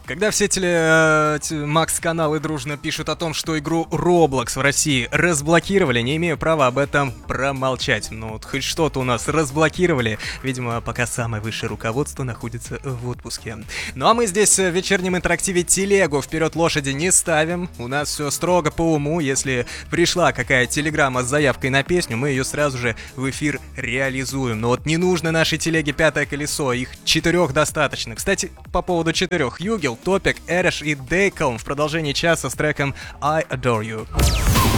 Когда все Макс-каналы дружно пишут о том, что игру Roblox в России разблокировали, не имею права об этом промолчать. Ну вот хоть что-то у нас разблокировали, видимо, пока самое высшее руководство находится в отпуске. Ну а мы здесь в вечернем интерактиве телегу вперед лошади не ставим. У нас все строго по уму. Если пришла какая телеграмма с заявкой на песню, мы ее сразу же в эфир реализуем. Но вот не нужно нашей телеге пятое колесо, их 4 достаточно. Кстати, по поводу 4. Югел, Топик, Эриш и Дейкл в продолжении часа с треком I Adore You.